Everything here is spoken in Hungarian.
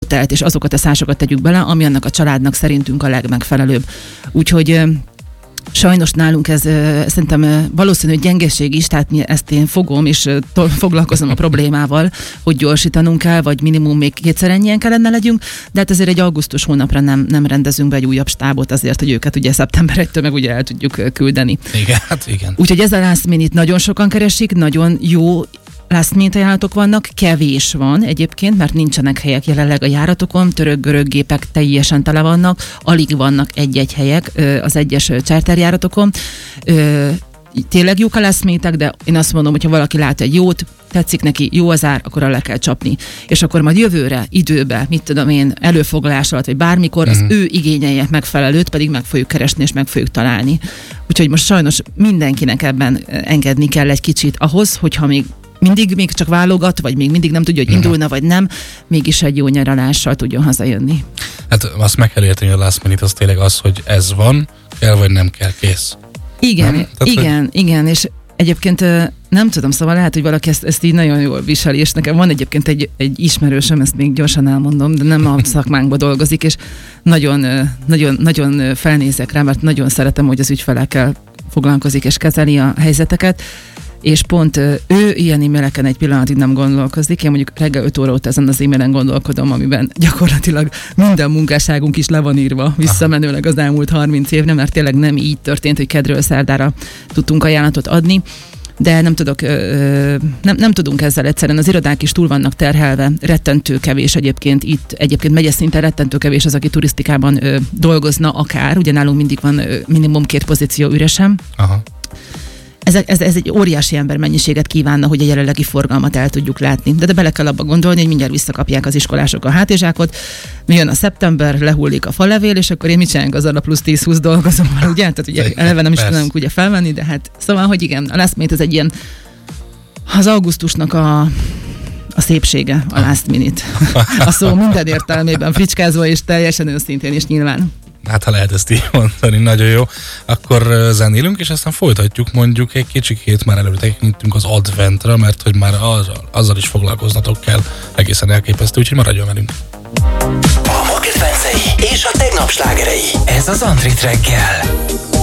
hotelt és azokat a szásokat tegyük bele, ami annak a családnak szerintünk a legmegfelelőbb. Úgyhogy sajnos nálunk ez szerintem valószínű gyengeség is, tehát ezt én fogom, és foglalkozom a problémával, hogy gyorsítanunk kell, vagy minimum még kétszer ennyien kellene legyünk, de hát azért egy augusztus hónapra nem rendezünk be egy újabb stábot azért, hogy őket ugye szeptember 1-től meg ugye el tudjuk küldeni. Igen, hát igen. Úgyhogy ez a last minute nagyon sokan keresik, nagyon jó last minute ajánlatok vannak, kevés van egyébként, mert nincsenek helyek jelenleg a járatokon, török-görög gépek teljesen tele vannak, alig vannak egy-egy helyek az egyes charterjáratokon. Tényleg jók a last minute-ek, de én azt mondom, hogy ha valaki lát egy jót, tetszik neki, jó az ár, akkor le kell csapni. És akkor majd jövőre, időbe, mit tudom én, előfoglalás alatt, vagy bármikor az ő igényeinek megfelelőt pedig meg fogjuk keresni, és meg fogjuk találni. Úgyhogy most sajnos mindenkinek ebben engedni kell egy kicsit ahhoz, hogyha még csak válogat, vagy még mindig nem tudja, hogy indulna, vagy nem, mégis egy jó nyaralással tudjon hazajönni. Hát azt meg kell érteni, hogy a last minute az tényleg az, hogy ez van, kell vagy nem kell, kész. Igen, igen, és egyébként nem tudom, szóval lehet, hogy valaki ezt így nagyon jól viseli, és nekem van egyébként egy ismerősöm, ezt még gyorsan elmondom, de nem a szakmánkban dolgozik, és nagyon felnézek rá, mert nagyon szeretem, hogy az ügyfelekkel foglalkozik és kezeli a helyzeteket, és pont ő ilyen e-maileken egy pillanatig nem gondolkozik. Én mondjuk reggel 5 óra óta ezen az e-mailen gondolkodom, amiben gyakorlatilag minden munkásságunk is le van írva visszamenőleg az elmúlt 30 évre, mert tényleg nem így történt, hogy kedről szerdára tudtunk ajánlatot adni. De nem tudunk ezzel egyszerűen. Az irodák is túl vannak terhelve, rettentő kevés egyébként megyeszinten rettentő kevés az, aki turisztikában dolgozna akár, ugye nálunk mindig van minimum 2 pozíció üresen. Aha. Ez egy óriási embermennyiséget kívánna, hogy a jelenlegi forgalmat el tudjuk látni. De bele kell abba gondolni, hogy mindjárt visszakapják az iskolások a hátizsákot, jön a szeptember, lehullik a falevél, és akkor én mit csinálunk azzal a plusz 10-20 dolgozommal, ugye? Tehát ugye eleve nem is tudunk ugye felvenni, de hát szóval, hogy igen, a last minute ez egy ilyen az augusztusnak a szépsége, a last minute. A szó minden értelmében fricskázva és teljesen őszintén és nyilván. Hát ha lehet ezt így mondani, nagyon jó. Akkor zenélünk, és aztán folytatjuk, mondjuk egy kicsikét már előre tekintünk az adventra, mert hogy már azzal is foglalkoznatok kell, egészen elképesztő, úgyhogy maradjon velünk. A ma kedvencei és a tegnap slágerei. Ez az Antrit reggel.